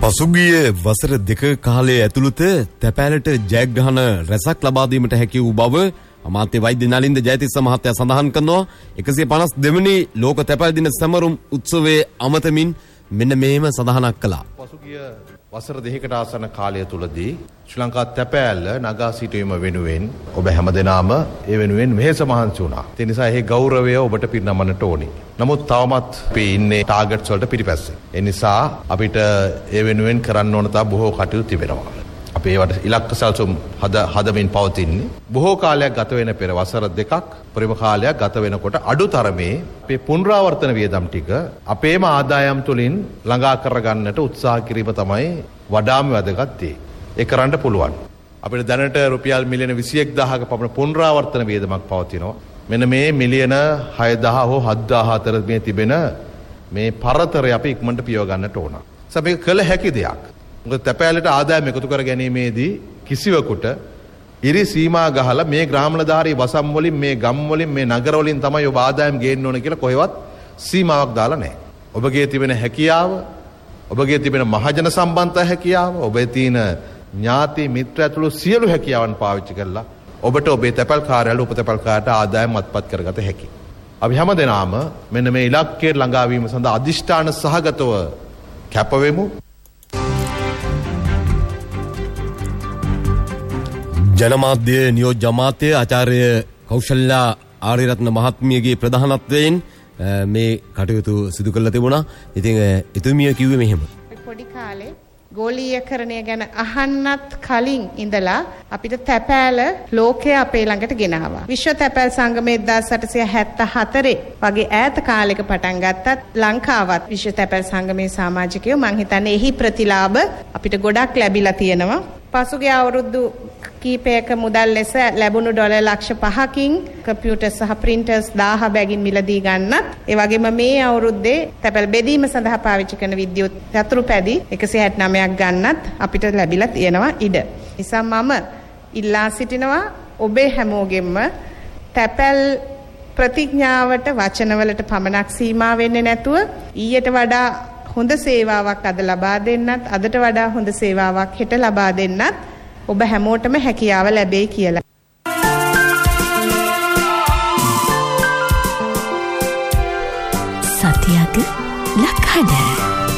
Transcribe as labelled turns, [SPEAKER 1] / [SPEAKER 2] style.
[SPEAKER 1] පසුගිය වසර දෙක කාලය ඇතුළත තැපෑලට ජයග්‍රහණ රැසක් ලබා දීමට හැකි වූ බව අමාත්‍ය වෛද්‍ය නලින්ද ජයතිස්ස මහත්තයා සඳහන් කරනවා. 152 වෙනි ලෝක තැපැල් දින සැමරුම් උත්සවයේ අමතමින් මෙන්න මෙහෙම සඳහනක් කළා.
[SPEAKER 2] පසුගිය වසර දෙකකට ආසන්න කාලය තුලදී ශ්‍රී ලංකා තැපෑල්ල නගා සිටීම වෙනුවෙන් ඔබ හැමදෙනාම ඒ වෙනුවෙන් මෙහෙස මහන්සි වුණා. ඒ නිසා ඒ ගෞරවය ඔබට පිරිනමන්නට ඕනේ. නමුත් තවමත් අපි ඉන්නේ ටාගට්ස් වලට පිටිපස්සේ. ඒ නිසා අපිට ඒ වෙනුවෙන් කරන්න ඕන තා බොහෝ කටයුතු තිබෙනවා. අපි ඒවට ඉලක්ක සැලසුම් හදමින් පවතින්නේ. බොහෝ කාලයක් ගත වෙන පෙර වසර දෙකක් පරිම කාලයක් ගත වෙනකොට අඩුතරමේ අපේ පුනරාවර්තන වියදම් ටික අපේම ආදායම් තුලින් ළඟා කරගන්නට උත්සාහ කිරීම තමයි වඩාම වැදගත් දේ. ඒ කරන්න පුළුවන්. අපිට දැනට රුපියල් මිලියන 21000ක පමණ පුනරාවර්තන වියදමක් පවතිනවා. මෙන්න මේ මිලියන 6000 හෝ 7000 අතර මේ තිබෙන මේ පරතරය අපි ඉක්මනට පියව ගන්නට ඕන. මේක කළ හැකි දෙයක්. මොකද තැපෑලට ආදායම එකතු කර ගැනීමේදී කිසිවෙකුට ඉරි සීමා ගහලා මේ ග්‍රාමණධාරී වසම් වලින් මේ ගම් වලින් මේ නගර වලින් තමයි ඔබ ආදායම් ගේන්න ඕන කියලා කොහෙවත් සීමාවක් දාලා නැහැ. ඔබගේ තිබෙන හැකියාව, ඔබගේ තිබෙන මහජන සම්බන්ධ හැකියාව, ඔබේ තියෙන ඥාති මිත්‍ර ඇතුළු සියලු හැකියාවන් පාවිච්චි කරලා ඔබට ඔබේ තැපැල් කාර්යාල උපතැපැල් කාර්යාලයට ආදායම් අත්පත් කරගත හැකියි. අපි හැමදෙනාම මෙන්න මේ ඉලක්කයට ළඟා වීම සඳහා අදිෂ්ඨාන සහගතව කැප වෙමු.
[SPEAKER 1] ජනමාධ්‍ය නියෝජ්‍ය අමාත්‍ය ආචාර්ය කෞශල්‍යා ආරියරත්න මහත්මියගේ ප්‍රධානත්වයෙන් මේ කටයුතු සිදු කරලා තිබුණා. ඉතින් එතුමිය කිව්වේ මෙහෙම.
[SPEAKER 3] පොඩි කාලේ ගෝලීයකරණය ගැන අහන්නත් කලින් ඉඳලා අපිට තැපෑල ලෝකයේ අපේ ළඟට ගෙනාවා. විශ්ව තැපෑල් සංගමය 1874 වගේ ඈත කාලයක පටන් ගත්තත් ලංකාවත් විශ්ව තැපෑල් සංගමයේ සමාජිකයෝ මං හිතන්නේ එහි ප්‍රතිලාභ අපිට ගොඩක් ලැබිලා තියෙනවා. පසුගිය අවුරුදු කීපයක මුදල් ලෙස ලැබුණු ඩොලර් ලක්ෂ 5කින් කම්පියුටර් සහ ප්‍රින්ටර්ස් 1000 බැගින් මිලදී ගන්නත් ඒ වගේම මේ අවුරුද්දේ තැපැල් බෙදීම සඳහා පාවිච්චි කරන විද්‍යුත් යතුරු පැදි 169ක් ගන්නත් අපිට ලැබිලා තියෙනවා ඉඩ. නිසා මම ඉල්ලා සිටිනවා ඔබේ හැමෝගෙම තැපැල් ප්‍රතිඥාවට වචනවලට පමණක් සීමා වෙන්නේ නැතුව ඊට වඩා හොඳ සේවාවක් අද ලබා දෙන්නත් අදට වඩා හොඳ සේවාවක් හෙට ලබා දෙන්නත් ඔබ හැමෝටම හැකියාව ලැබෙයි කියලා.